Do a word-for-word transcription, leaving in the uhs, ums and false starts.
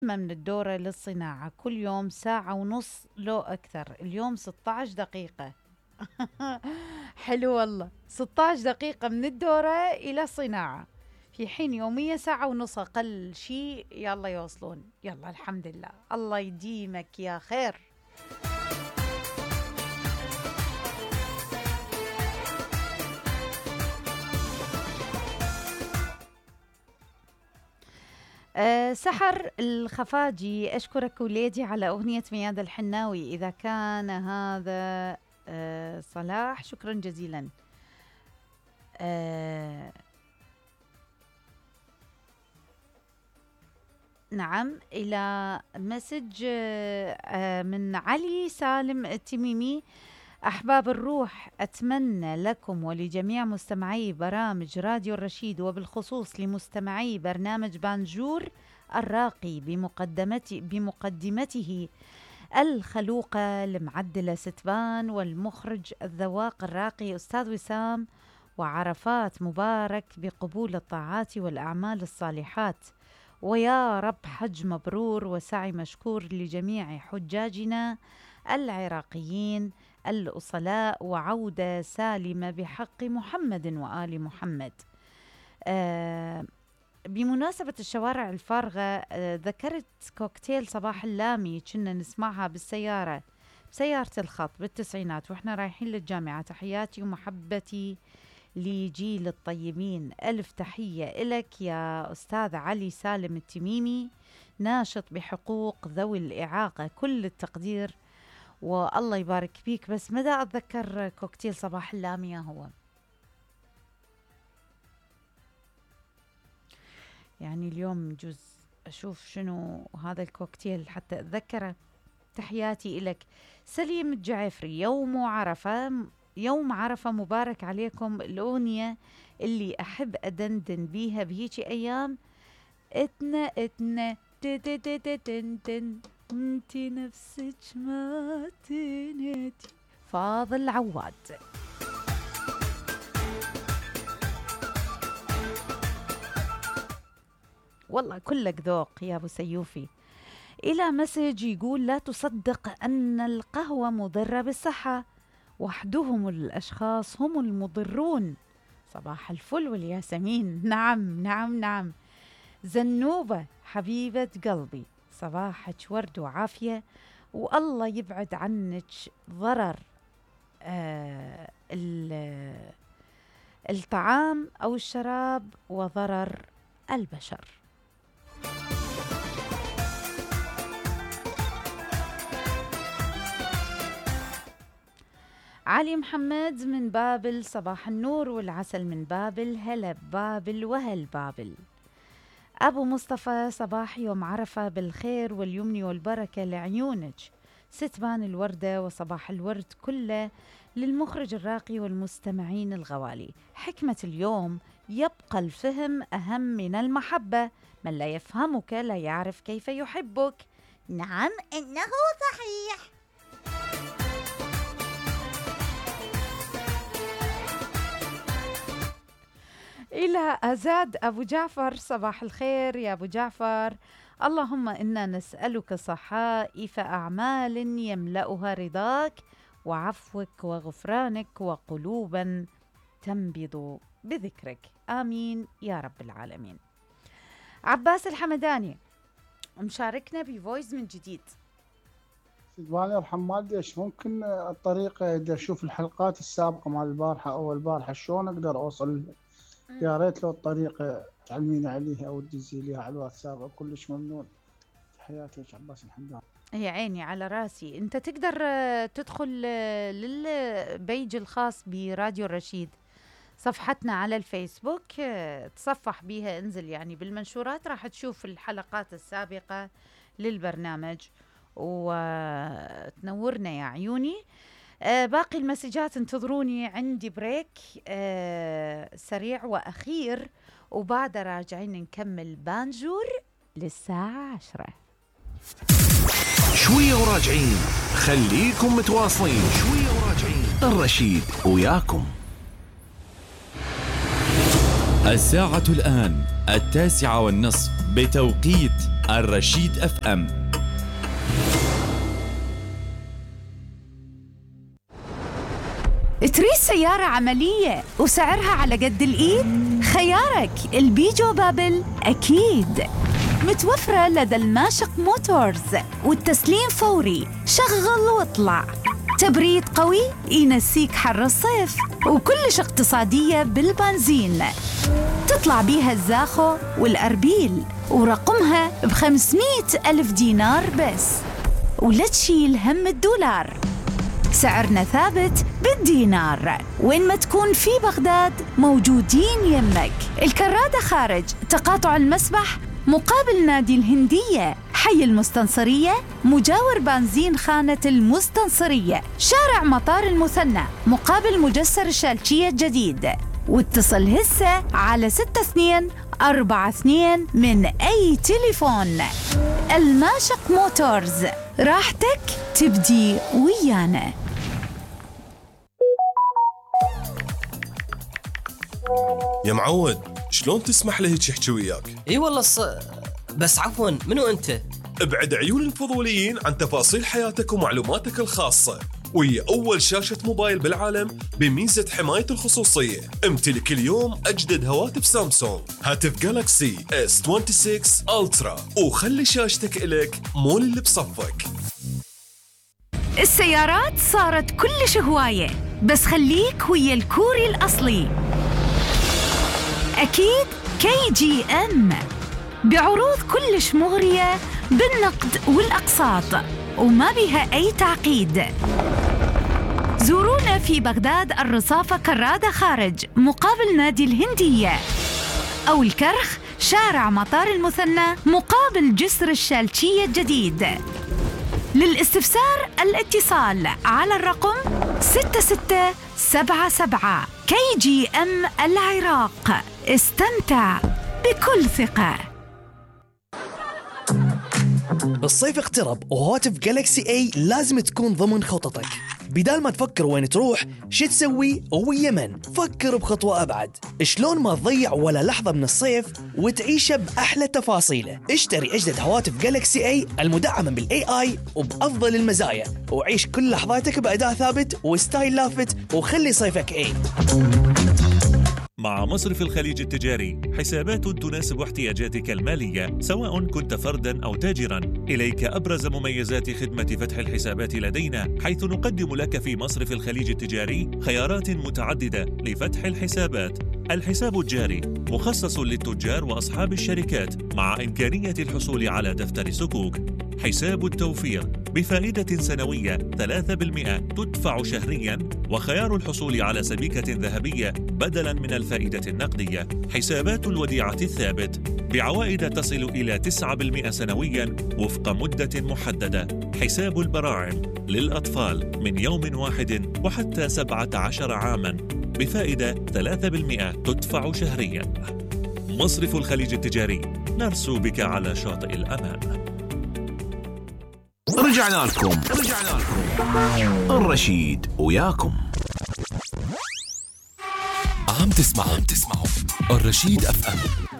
من الدورة للصناعة كل يوم ساعة ونص لو أكثر. اليوم ستة عشر دقيقة. حلو والله، ستة عشر دقيقة من الدورة إلى الصناعة، في حين يوميا ساعة ونص أقل شيء. يلا يوصلون، يلا الحمد لله، الله يديمك يا خير. أه سحر الخفاجي، أشكرك وليدي على أغنية مياد الحناوي. إذا كان هذا أه صلاح، شكرا جزيلا. أه نعم، إلى مسج أه من علي سالم التميمي. أحباب الروح، أتمنى لكم ولجميع مستمعي برامج راديو الرشيد، وبالخصوص لمستمعي برنامج بانجور الراقي بمقدمته, بمقدمته الخلوقة المعدلة ستبان، والمخرج الذواق الراقي أستاذ وسام، وعرفات مبارك بقبول الطاعات والأعمال الصالحات. ويا رب حج مبرور وسعي مشكور لجميع حجاجنا العراقيين الأصلاء، وعودة سالمة بحق محمد وآل محمد. آه بمناسبة الشوارع الفارغة، آه ذكرت كوكتيل صباح اللامي كنا نسمعها بالسيارة، بسيارة الخط بالتسعينات وإحنا رايحين للجامعة. تحياتي ومحبتي لجيل الطيبين. ألف تحية إلك يا أستاذ علي سالم التميمي، ناشط بحقوق ذوي الإعاقة، كل التقدير والله يبارك فيك. بس ماذا أتذكر كوكتيل صباح اللامية هو؟ يعني اليوم جزء أشوف شنو هذا الكوكتيل حتى أتذكره. تحياتي إلك. سليم الجعفري، يوم عرفة، يوم عرفة مبارك عليكم. الأغنية اللي أحب أدندن بيها بهيجي أيام، اتنا اتنا تن انتي نفسك ما تنتي. فاضل عواد. والله كلك ذوق يا أبو سيوفي. إلى مسج يقول: لا تصدق أن القهوة مضرة بالصحة، وحدهم الأشخاص هم المضرون. صباح الفل والياسمين. نعم نعم نعم. زنوبة حبيبة قلبي، صباحك ورد وعافية، والله يبعد عنك ضرر آه الطعام أو الشراب وضرر البشر. علي محمد من بابل، صباح النور والعسل من بابل، هلا بابل وهل بابل. أبو مصطفى، صباح يوم عرفة بالخير واليمن والبركة لعيونك، ستبان الوردة وصباح الورد كله للمخرج الراقي والمستمعين الغوالي. حكمة اليوم: يبقى الفهم أهم من المحبة، من لا يفهمك لا يعرف كيف يحبك. نعم إنه صحيح. إلى أزاد أبو جعفر، صباح الخير يا أبو جعفر. اللهم إنا نسألك صحائف أعمال يملأها رضاك وعفوك وغفرانك، وقلوبا تنبض بذكرك، آمين يا رب العالمين. عباس الحمداني مشاركنا بفويس من جديد. سيدواني يرحم والدي، ايش ممكن الطريقة إذا أشوف الحلقات السابقة مع البارحة أو البارحة شلون أقدر أوصل؟ يا ريت لو الطريقة تعلميني عليها أو تدزي ليها على الواتساب، كلش ممنون. تحياتي عباس الحمداني. يا عيني على راسي. انت تقدر تدخل للبيج الخاص براديو الرشيد، صفحتنا على الفيسبوك، تصفح بيها، انزل يعني بالمنشورات راح تشوف الحلقات السابقة للبرنامج وتنورنا يا عيوني. آه باقي المسجات انتظروني، عندي بريك آه سريع وأخير، وبعد راجعين نكمل بانجور للساعة عشرة. شوية وراجعين، خليكم متواصلين. شوية وراجعين، الرشيد وياكم. الساعة الآن التاسعة والنصف بتوقيت الرشيد اف ام. تريد سيارة عملية وسعرها على قد الإيد؟ خيارك البيجو بابل أكيد. متوفرة لدى الماشق موتورز، والتسليم فوري، شغل واطلع. تبريد قوي ينسيك حر الصيف، وكلش اقتصادية بالبنزين. تطلع بيها الزاخو والأربيل، ورقمها بخمسمية ألف دينار بس، ولا تشيل هم الدولار. سعرنا ثابت بالدينار، وين ما تكون في بغداد موجودين يمك. الكرادة خارج تقاطع المسبح مقابل نادي الهندية، حي المستنصرية مجاور بنزين خانة المستنصرية، شارع مطار المثنى مقابل مجسر الشالشية الجديد. واتصل هسه على ستة اثنين أربعة اثنين من أي تليفون. الماشق موتورز، راحتك تبدي ويانا. يا معود، شلون تسمح لي هيك يحكي وياك؟ اي والله ص... بس عفوا، منو انت؟ ابعد عيون الفضوليين عن تفاصيل حياتك ومعلوماتك الخاصة، وهي أول شاشة موبايل بالعالم بميزة حماية الخصوصية. امتلك اليوم أجدد هواتف سامسونج، هاتف جالاكسي إس ستة وعشرين ألترا، وخلي شاشتك إلك مول اللي بصفك. السيارات صارت كلش هواية، بس خليك ويا الكوري الأصلي. أكيد كي جي أم بعروض كلش مغرية بالنقد والأقساط، وما بها أي تعقيد. زورونا في بغداد الرصافة كرادة خارج مقابل نادي الهندية، أو الكرخ شارع مطار المثنى مقابل جسر الشالشية الجديد. للاستفسار الاتصال على الرقم ستة ستة سبعة سبعة. كي جي أم العراق، استمتع بكل ثقة. الصيف اقترب، وهواتف جالكسي اي لازم تكون ضمن خططك. بدال ما تفكر وين تروح شو تسوي ويمن، فكر بخطوة أبعد. شلون ما تضيع ولا لحظة من الصيف وتعيشه بأحلى تفاصيله. اشتري أجدد هواتف جالكسي اي المدعمة بالاي اي وبأفضل المزايا، وعيش كل لحظاتك بأداء ثابت وستايل لافت، وخلي صيفك اي. مع مصرف الخليج التجاري، حسابات تناسب احتياجاتك المالية سواء كنت فرداً أو تاجراً. إليك أبرز مميزات خدمة فتح الحسابات لدينا، حيث نقدم لك في مصرف الخليج التجاري خيارات متعددة لفتح الحسابات. الحساب الجاري مخصص للتجار وأصحاب الشركات، مع إمكانية الحصول على دفتر صكوك. حساب التوفير بفائدة سنوية ثلاثة بالمئة تدفع شهرياً، وخيار الحصول على سبيكة ذهبية بدلاً من الفائدة النقدية. حسابات الوديعة الثابت بعوائد تصل إلى تسعة بالمئة سنوياً وفق مدة محددة. حساب البراعم للأطفال من يوم واحد وحتى سبعة عشر عاماً بفائدة ثلاثة بالمئة تدفع شهرياً. مصرف الخليج التجاري، نرسو بك على شاطئ الأمان. رجعنا لكم رجعنا لكم الرشيد وياكم. عم تسمعوا عم تسمعوا الرشيد اف ام.